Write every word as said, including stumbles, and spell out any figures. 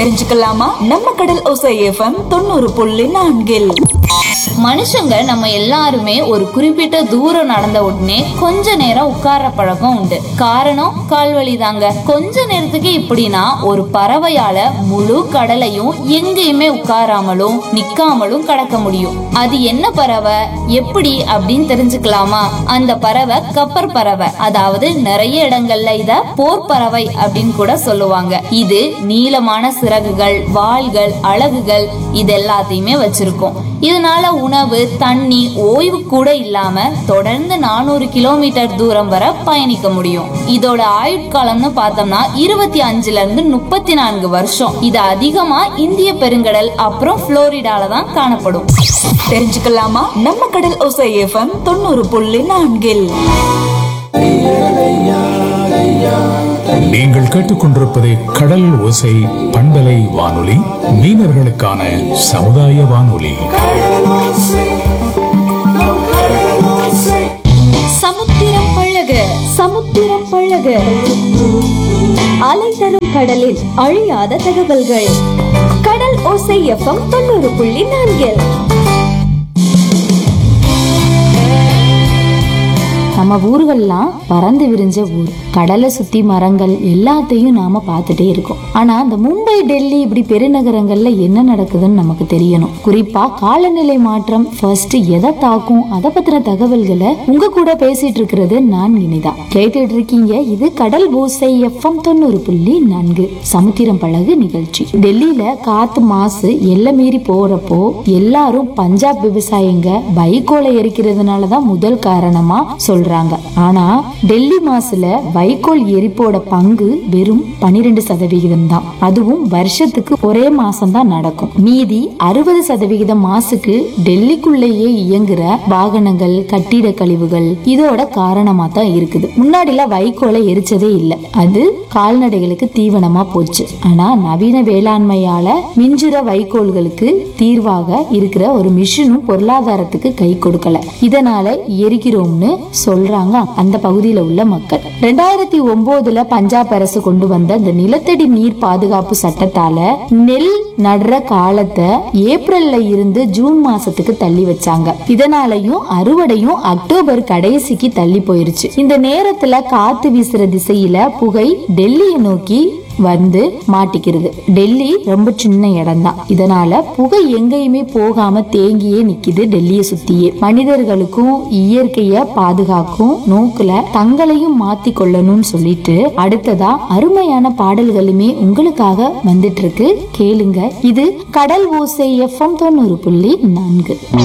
தெரிஞ்சுக்கலாமா? நம்ம கடல் ஓசை எஃப்எம் தொண்ணூறு புள்ளி நான்கில் மனுஷங்க நம்ம எல்லாருமே ஒரு குறிப்பிட்ட தூரம் நடந்த உடனே கொஞ்ச நேரம் உட்கார்ற பழக்கம் உண்டு. காரணம் கால்வலி தாங்க. கொஞ்ச நேரத்துக்கு இப்படின்னா ஒரு பறவையால முழு கடலையும் எங்கேயுமே உட்காராமலும் நிக்காமலும் கடக்க முடியும். அது என்ன பறவை, எப்படி அப்படின்னு தெரிஞ்சுக்கலாமா? அந்த பறவை கப்பர் பறவை. அதாவது நிறைய இடங்கள்ல இத போர் பறவை அப்படின்னு கூட சொல்லுவாங்க. இது நீளமான சிறகுகள், வாள்கள், அலகுகள் இது எல்லாத்தையுமே வச்சிருக்கும். இதனால உணவு, தண்ணி, ஓய்வு கூட இல்லாம தொடர்ந்து நானூறு கிலோமீட்டர் தூரம் வரை பயணிக்க முடியும். இதோட ஆயுட்காலம்னு பார்த்தோம்னா இருபத்தி அஞ்சுல இருந்து முப்பத்தி நான்கு வருஷம். இது அதிகமா இந்திய பெருங்கடல் அப்புறம் புளோரிடால தான் காணப்படும். தெரிஞ்சுக்கலாமா? நம்ம கடல் ஓசை எஃப்எம் தொண்ணூறு புள்ளி நான்கில் நீங்கள் கேட்டுக்கொண்டிருப்பது கடல் ஓசை பண்பலை வானொலி, மீனவர்களுக்கான சமுதாய வானொலி. சமுத்திரம் பழக சமுத்திரம் பழக அலை தரும் கடலில் அழியாத தகவல்கள். கடல் ஓசை எஃப்எம் தொண்ணூறு புள்ளி நான்கில் நம்ம ஊர்கள்லாம் பறந்து விரிஞ்ச ஊர். கடலை சுத்தி மரங்கள் எல்லாத்தையும் நாம பார்த்துட்டே இருக்கோம். ஆனா அந்த மும்பை, டெல்லி இப்படி பெருநகரங்கள்ல என்ன நடக்குதுன்னு நமக்கு தெரியணும். குறிப்பா காலநிலை மாற்றம் ஃபர்ஸ்ட் எதை தாக்கும், அதை பத்தின தகவல்களை உங்க கூட பேசிட்டு இருக்கிறது நான் இனிதா. கேட்டுட்டு இருக்கீங்க இது கடல் ஓசை எஃப்எம் தொண்ணூறு புள்ளி நான்கு சமுத்திரம் பழகு நிகழ்ச்சி. டெல்லியில காத்து மாசு எல்லை மீறி போறப்போ எல்லாரும் பஞ்சாப் விவசாயிங்க வைக்கோலை எரிக்கிறதுனாலதான் முதல் காரணமா சொல்றாங்க. ஆனா டெல்லி மாசுல வைக்கோல் எரிப்போட பங்கு வெறும் பனிரெண்டு சதவிகிதம் தான். அதுவும் வருஷத்துக்கு ஒரே மாசம் தான் நடக்கும். மீதி அறுபது சதவிகித மாசுக்கு டெல்லிக்குள்ளேயே இயங்குற வாகனங்கள், கட்டிட கழிவுகள் இதோட காரணமா தான் இருக்குது. முன்னாடில வைக்கோலை எரிச்சதே இல்லை, அது கால்நடைகளுக்கு தீவனமா போச்சு. ஆனா நவீன வேளாண்மையால மிஞ்சுற வைக்கோல்களுக்கு தீர்வாக இருக்கிற ஒரு மிஷினும் பொருளாதாரத்துக்கு கை கொடுக்கல. இதனால எரிக்கிறோம்னு சொல்றாங்க அந்த பகுதியில உள்ள மக்கள். ரெண்டாயிரத்தி ஒன்பதுல பஞ்சாப் அரசு கொண்டு வந்த இந்த நிலத்தடி நீர் பாதுகாப்பு சட்டத்தால நெல் நடுற காலத்தை ஏப்ரல்ல இருந்து ஜூன் மாசத்துக்கு தள்ளி வச்சாங்க. இதனாலையும் அறுவடையும் அக்டோபர் கடைசிக்கு தள்ளி போயிருச்சு. இந்த நேரத்துல காத்து வீசுற திசையில புகை டெல்லியை நோக்கி வந்து மாட்டிக்கிறது. டெல்லி ரொம்ப சின்ன இடம் தான். இதனால புகை எங்கேயுமே போகாம தேங்கியே நிக்குது டெல்லியை சுத்தியே. மனிதர்களுக்கும் இயற்கைய பாதுகாக்கும் நோக்குல தங்களையும் மாத்தி கொள்ளணும்னு சொல்லிட்டு அடுத்ததா அருமையான பாடல்களுமே உங்களுக்காக வந்துட்டு இருக்கு. கேளுங்க. இது கடல் ஓசை எஃப்எம் தொண்ணூறு புள்ளி நான்கு.